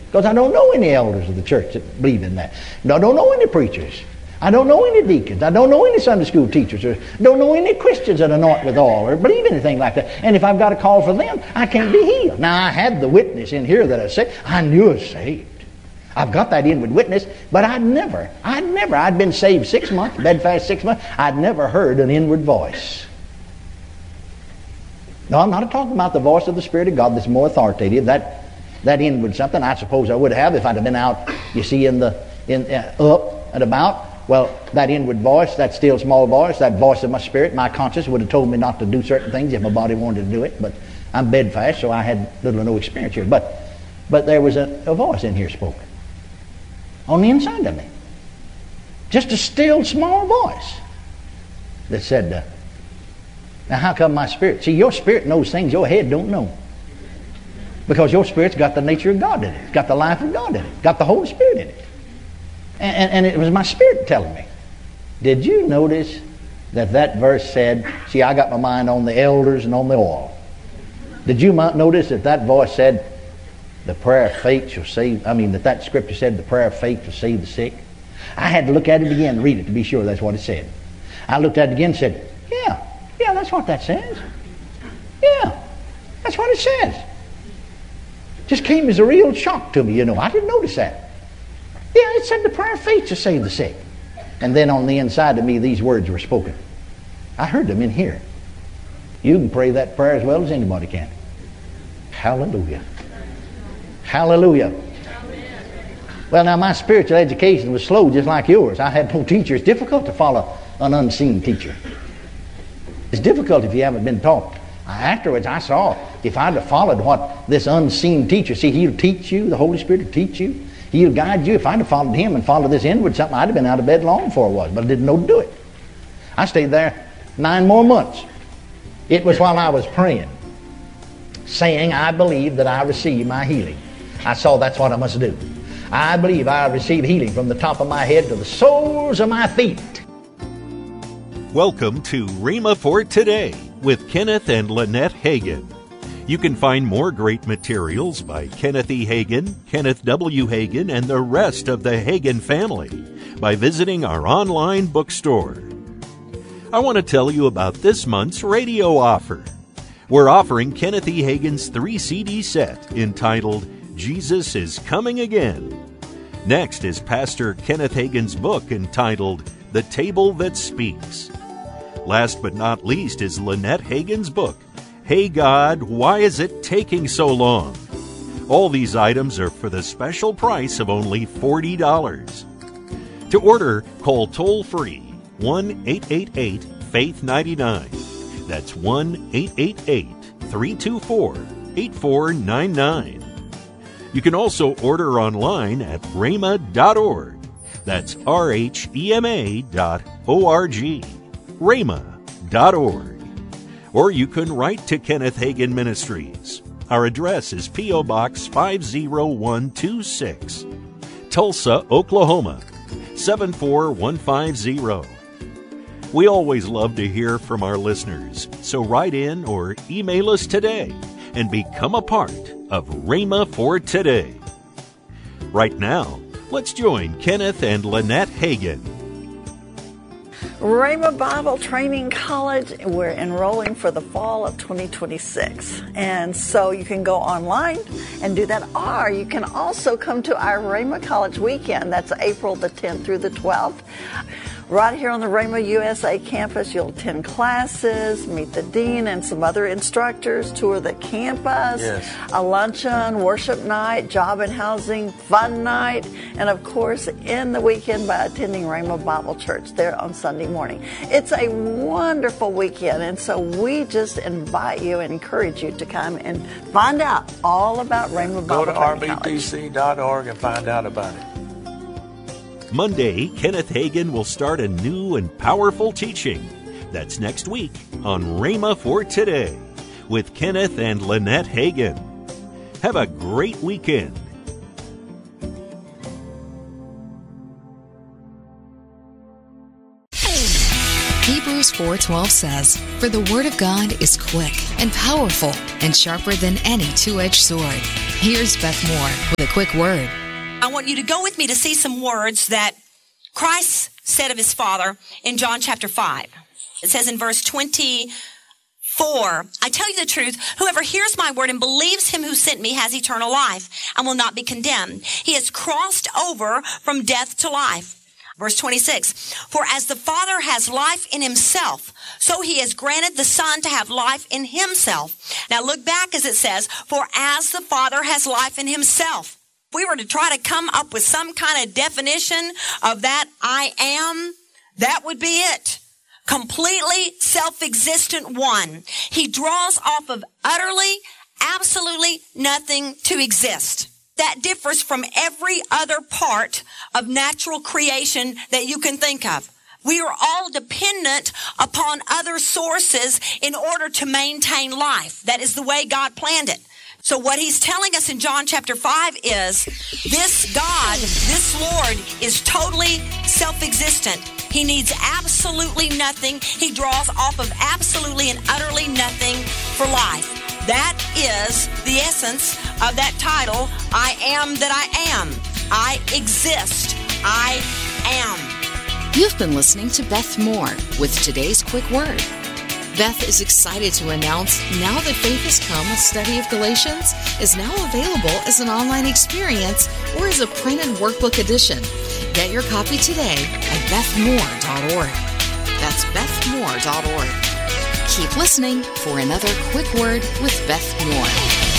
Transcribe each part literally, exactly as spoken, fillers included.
Because I don't know any elders of the church that believe in that. I don't know any preachers. I don't know any deacons. I don't know any Sunday school teachers. Or don't know any Christians that anoint with oil or believe anything like that. And if I've got a call for them, I can't be healed. Now, I had the witness in here that I said, I knew I was saved. I've got that inward witness, but I'd never, I'd never, I'd been saved six months, bedfast six months, I'd never heard an inward voice. No, I'm not talking about the voice of the Spirit of God that's more authoritative. That that inward something, I suppose I would have if I'd have been out, you see, in the in uh, up and about. Well, that inward voice, that still small voice, that voice of my spirit, my conscience would have told me not to do certain things if my body wanted to do it. But I'm bedfast, so I had little or no experience here. But but there was a, a voice in here spoken on the inside of me. Just a still small voice that said, uh, now how come my spirit? See, your spirit knows things your head don't know. Because your spirit's got the nature of God in it. It's got the life of God in it. It's got the Holy Spirit in it. And, and, and it was my spirit telling me. Did you notice that that verse said, see, I got my mind on the elders and on the oil. Did you notice that that voice said, the prayer of faith shall save, I mean, that that scripture said the prayer of faith shall save the sick? I had to look at it again and read it to be sure that's what it said. I looked at it again and said, yeah, yeah, that's what that says. Yeah, that's what it says. Just came as a real shock to me, you know. I didn't notice that. Yeah, it said the prayer of faith shall save the sick. And then on the inside of me, these words were spoken. I heard them in here. You can pray that prayer as well as anybody can. Hallelujah. Hallelujah. Well, now my spiritual education was slow just like yours. I had no teacher. It's difficult to follow an unseen teacher. It's difficult if you haven't been taught. Afterwards, I saw if I'd have followed what this unseen teacher, see, he'll teach you, the Holy Spirit will teach you. He'll guide you. If I'd have followed him and followed this inward something, I'd have been out of bed long before I was, but I didn't know to do it. I stayed there nine more months. It was while I was praying, saying, I believe that I receive my healing. I saw that's what I must do. I believe I receive healing from the top of my head to the soles of my feet. Welcome to Rhema for Today with Kenneth and Lynette Hagin. You can find more great materials by Kenneth E. Hagin, Kenneth W. Hagin, and the rest of the Hagin family by visiting our online bookstore. I want to tell you about this month's radio offer. We're offering Kenneth E. Hagin's three C D set entitled Jesus is Coming Again. Next is Pastor Kenneth Hagin's book entitled The Table That Speaks. Last but not least is Lynette Hagin's book, Hey God, Why Is It Taking So Long? All these items are for the special price of only forty dollars. To order, call toll-free one eight eight eight, faith nine nine. That's one eight eight eight, three two four, eight four nine nine. You can also order online at rhema dot org. That's R H E M A dot O R G. rhema dot org. Or you can write to Kenneth Hagin Ministries. Our address is P O. Box five oh one two six, Tulsa, Oklahoma, seven four one five zero. We always love to hear from our listeners, so write in or email us today and become a part of Rhema for Today. Right now, let's join Kenneth and Lynette Hagin. Rhema Bible Training College, we're enrolling for the fall of twenty twenty-six. And so you can go online and do that, or you can also come to our Rhema College weekend. That's April the tenth through the twelfth. Right here on the Rhema U S A campus, you'll attend classes, meet the dean and some other instructors, tour the campus, yes. a luncheon, worship night, job and housing, fun night, and of course, end the weekend by attending Rhema Bible Church there on Sunday morning. It's a wonderful weekend, and so we just invite you and encourage you to come and find out all about Rhema Bible Training College. Go to R B T C dot org and find out about it. Monday, Kenneth Hagin will start a new and powerful teaching. That's next week on Rhema for Today with Kenneth and Lynette Hagin. Have a great weekend. Hebrews four twelve says, For the word of God is quick and powerful and sharper than any two-edged sword. Here's Beth Moore with a quick word. I want you to go with me to see some words that Christ said of his Father in John chapter five. It says in verse twenty-four, I tell you the truth, whoever hears my word and believes him who sent me has eternal life and will not be condemned. He has crossed over from death to life. Verse twenty-six, for as the Father has life in himself, so he has granted the Son to have life in himself. Now look back as it says, for as the Father has life in himself. If we were to try to come up with some kind of definition of that I am, that would be it. Completely self-existent one. He draws off of utterly, absolutely nothing to exist. That differs from every other part of natural creation that you can think of. We are all dependent upon other sources in order to maintain life. That is the way God planned it. So what he's telling us in John chapter five is this God, this Lord is totally self-existent. He needs absolutely nothing. He draws off of absolutely and utterly nothing for life. That is the essence of that title, I am that I am. I exist. I am. You've been listening to Beth Moore with today's quick word. Beth is excited to announce now that Faith Has Come, a study of Galatians, is now available as an online experience or as a printed workbook edition. Get your copy today at beth moore dot org. That's beth moore dot org. Keep listening for another quick word with Beth Moore.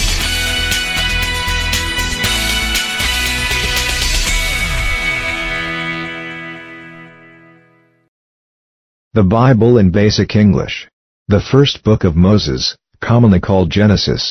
The Bible in Basic English. The first book of Moses, commonly called Genesis.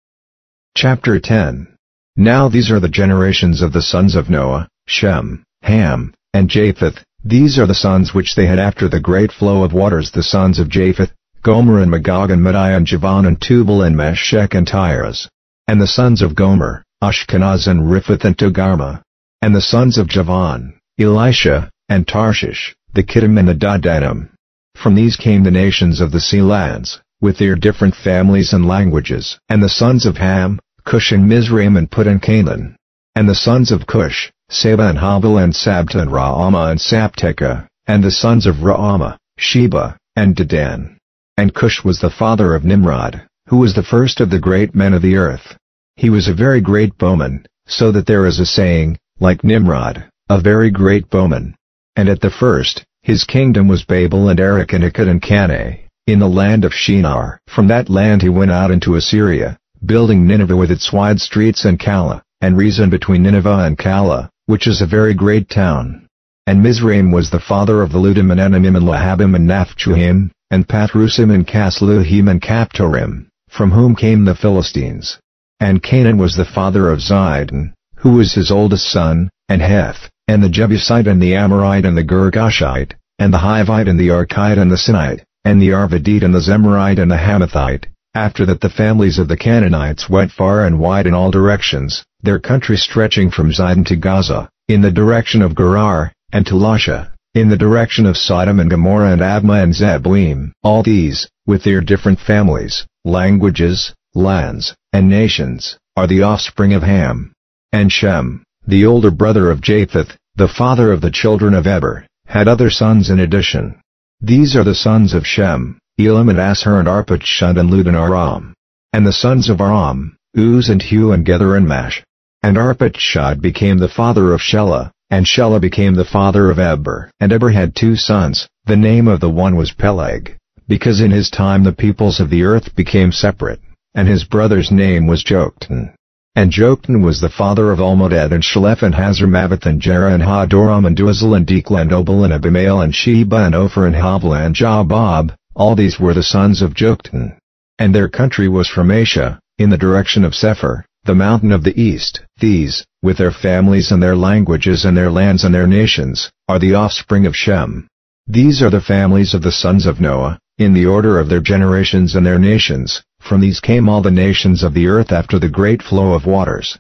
Chapter ten. Now these are the generations of the sons of Noah, Shem, Ham, and Japheth. These are the sons which they had after the great flow of waters, the sons of Japheth, Gomer and Magog and Madai and Javan and Tubal and Meshech and Tiras. And the sons of Gomer, Ashkenaz and Riphath and Togarmah. And the sons of Javan, Elisha, and Tarshish, the Kittim and the Dadanim. From these came the nations of the sea lands, with their different families and languages. And the sons of Ham, Cush and Mizraim and Put and Canaan. And the sons of Cush, Seba and Habil and Sabta and Raamah and Sapteka. And the sons of Raamah, Sheba, and Dedan. And Cush was the father of Nimrod, who was the first of the great men of the earth. He was a very great bowman, so that there is a saying, like Nimrod, a very great bowman. And at the first, his kingdom was Babel and Erech and Akkad and Calneh, in the land of Shinar. From that land he went out into Assyria, building Nineveh with its wide streets and Calah, and Rezon between Nineveh and Calah, which is a very great town. And Mizraim was the father of the Ludim and Anamim and Lahabim and Naphtuhim, and Patrusim and Casluhim and Captorim, from whom came the Philistines. And Canaan was the father of Zidon, who was his oldest son, and Heth, and the Jebusite and the Amorite and the Girgashite, and the Hivite and the Archite and the Sinite, and the Arvadite and the Zemarite and the Hamathite. After that the families of the Canaanites went far and wide in all directions, their country stretching from Zidon to Gaza, in the direction of Gerar, and to Lasha, in the direction of Sodom and Gomorrah and Admah and Zeboim. All these, with their different families, languages, lands, and nations, are the offspring of Ham. And Shem, the older brother of Japheth, the father of the children of Eber, had other sons in addition. These are the sons of Shem, Elam and Asshur and Arpachshad and Lud and Aram. And the sons of Aram, Uz and Hu and Gether and Mash. And Arpachshad became the father of Shelah, and Shelah became the father of Eber. And Eber had two sons, the name of the one was Peleg, because in his time the peoples of the earth became separate, and his brother's name was Joktan. And Joktan was the father of Almodad and Shalef and Hazarmaveth and Jerah and Hadoram and Duzel and Dekla and Obal and Abimael and Sheba and Ophir and Havilah and Jabab. All these were the sons of Joktan. And their country was from Asia, in the direction of Sephir, the mountain of the east. These, with their families and their languages and their lands and their nations, are the offspring of Shem. These are the families of the sons of Noah, in the order of their generations and their nations. From these came all the nations of the earth after the great flow of waters.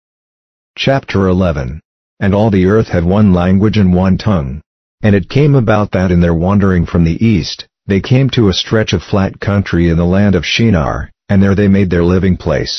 Chapter eleven. And all the earth had one language and one tongue. And it came about that in their wandering from the east, they came to a stretch of flat country in the land of Shinar, and there they made their living place.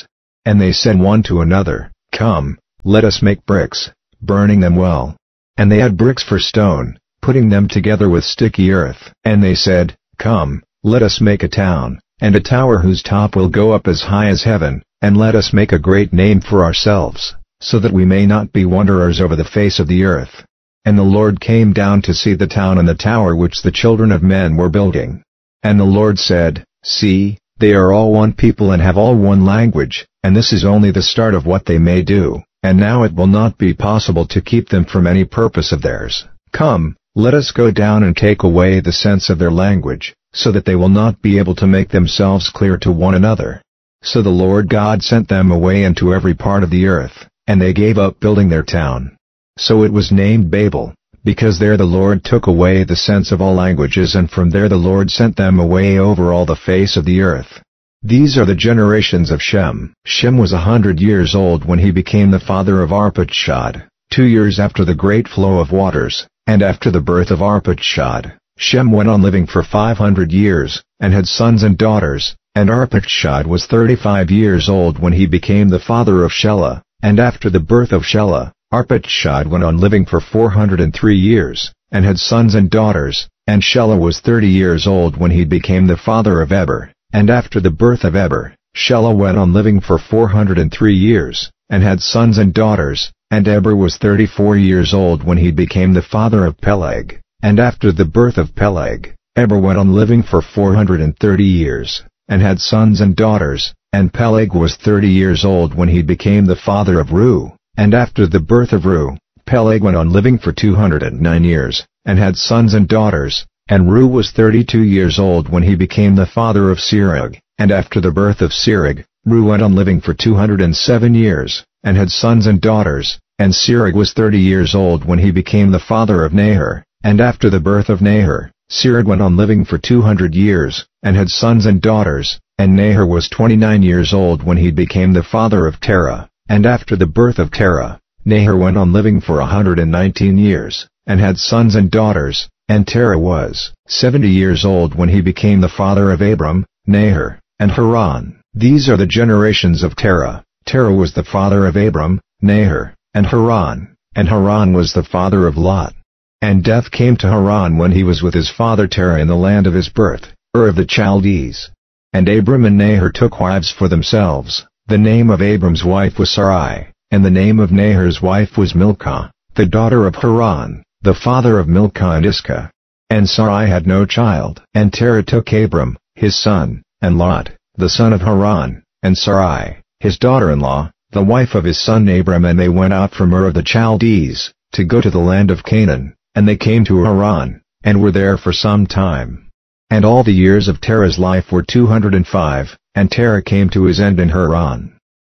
And they said one to another, Come, let us make bricks, burning them well. And they had bricks for stone, putting them together with sticky earth. And they said, Come, let us make a town, and a tower whose top will go up as high as heaven, and let us make a great name for ourselves, so that we may not be wanderers over the face of the earth. And the Lord came down to see the town and the tower which the children of men were building. And the Lord said, See, they are all one people and have all one language, and this is only the start of what they may do, and now it will not be possible to keep them from any purpose of theirs. Come, let us go down and take away the sense of their language, so that they will not be able to make themselves clear to one another. So the Lord God sent them away into every part of the earth, and they gave up building their town. So it was named Babel, because there the Lord took away the sense of all languages, and from there the Lord sent them away over all the face of the earth. These are the generations of Shem. Shem was a hundred years old when he became the father of Arpachshad, two years after the great flow of waters, and after the birth of Arpachshad, Shem went on living for five hundred years, and had sons and daughters, and Arpachshad was thirty-five years old when he became the father of Shelah, and after the birth of Shelah, Arpachshad went on living for four hundred and three years, and had sons and daughters, and Shelah was thirty years old when he became the father of Eber, and after the birth of Eber, Shelah went on living for four hundred and three years, and had sons and daughters, and Eber was thirty-four years old when he became the father of Peleg, and after the birth of Peleg, Eber went on living for four hundred and thirty years, and had sons and daughters, and Peleg was thirty years old when he became the father of Reu. And after the birth of Reu, Peleg went on living for two hundred and nine years, and had sons and daughters, and Reu was thirty-two years old when he became the father of Serug, and after the birth of Serug, Reu went on living for two hundred and seven years, and had sons and daughters, and Serug was thirty years old when he became the father of Nahor, and after the birth of Nahor, Serug went on living for two hundred years, and had sons and daughters, and Nahor was twenty-nine years old when he became the father of Terah. And after the birth of Terah, Nahor went on living for a hundred and nineteen years, and had sons and daughters, and Terah was seventy years old when he became the father of Abram, Nahor, and Haran. These are the generations of Terah. Terah was the father of Abram, Nahor, and Haran, and Haran was the father of Lot. And death came to Haran when he was with his father Terah in the land of his birth, Ur of the Chaldees. And Abram and Nahor took wives for themselves. The name of Abram's wife was Sarai, and the name of Nahor's wife was Milcah, the daughter of Haran, the father of Milcah and Iscah. And Sarai had no child. And Terah took Abram, his son, and Lot, the son of Haran, and Sarai, his daughter-in-law, the wife of his son Abram, and they went out from Ur of the Chaldees, to go to the land of Canaan, and they came to Haran, and were there for some time. And all the years of Terah's life were two hundred and five, and Terah came to his end in Haran.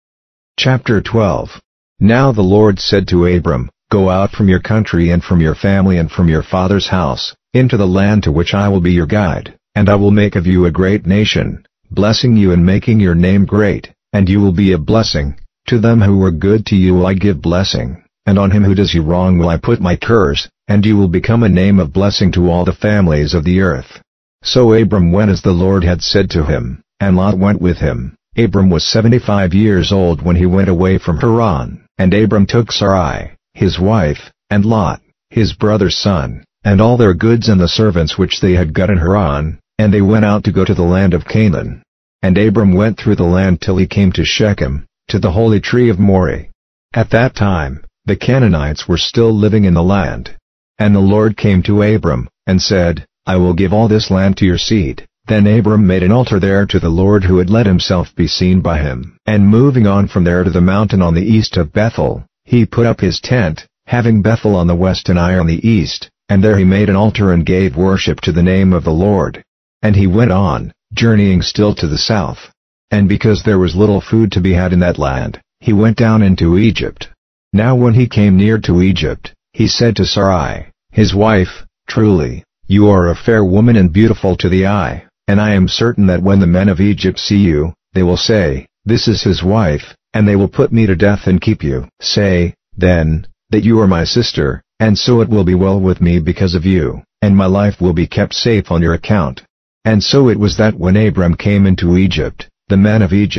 Chapter twelve. Now the Lord said to Abram, Go out from your country and from your family and from your father's house, into the land to which I will be your guide, and I will make of you a great nation, blessing you and making your name great, and you will be a blessing. To them who are good to you will I give blessing, and on him who does you wrong will I put my curse, and you will become a name of blessing to all the families of the earth. So Abram went as the Lord had said to him, and Lot went with him. Abram was seventy-five years old when he went away from Haran, and Abram took Sarai, his wife, and Lot, his brother's son, and all their goods and the servants which they had got in Haran, and they went out to go to the land of Canaan. And Abram went through the land till he came to Shechem, to the holy tree of Moreh. At that time, the Canaanites were still living in the land. And the Lord came to Abram, and said, I will give all this land to your seed. Then Abram made an altar there to the Lord who had let himself be seen by him. And moving on from there to the mountain on the east of Bethel, he put up his tent, having Bethel on the west and Ai on the east, and there he made an altar and gave worship to the name of the Lord. And he went on, journeying still to the south. And because there was little food to be had in that land, he went down into Egypt. Now when he came near to Egypt, he said to Sarai, his wife, Truly, you are a fair woman and beautiful to the eye. And I am certain that when the men of Egypt see you, they will say, This is his wife, and they will put me to death and keep you. Say, then, that you are my sister, and so it will be well with me because of you, and my life will be kept safe on your account. And so it was that when Abram came into Egypt, the men of Egypt,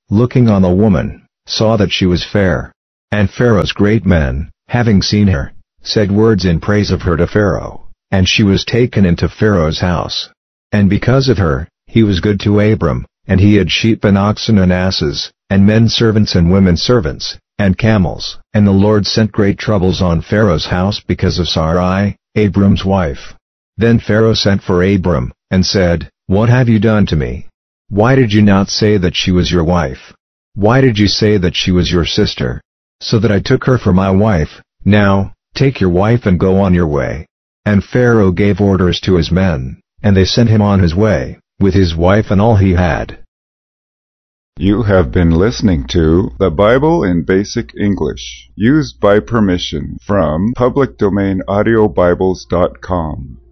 looking on the woman, saw that she was fair. And Pharaoh's great men, having seen her, said words in praise of her to Pharaoh, and she was taken into Pharaoh's house. And because of her, he was good to Abram, and he had sheep and oxen and asses, and men servants and women servants, and camels. And the Lord sent great troubles on Pharaoh's house because of Sarai, Abram's wife. Then Pharaoh sent for Abram, and said, What have you done to me? Why did you not say that she was your wife? Why did you say that she was your sister? So that I took her for my wife. Now, take your wife and go on your way. And Pharaoh gave orders to his men, and they sent him on his way, with his wife and all he had. You have been listening to The Bible in Basic English, used by permission from public domain audio bibles dot com.